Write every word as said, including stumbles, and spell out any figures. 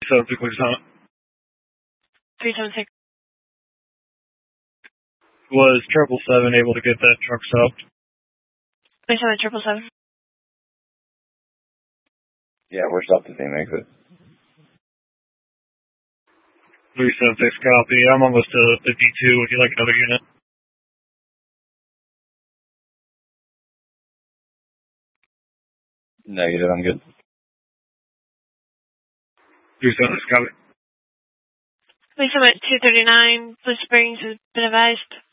Subject was on. three seven six. Was triple seven able to get that truck stopped? three seven triple seven. Yeah, we're stopped at the same exit. three seven six copy. I'm almost to fifty-two. Would you like another unit? Negative, I'm good. three seven six copy. three seven two thirty-nine. Blue Springs has been advised.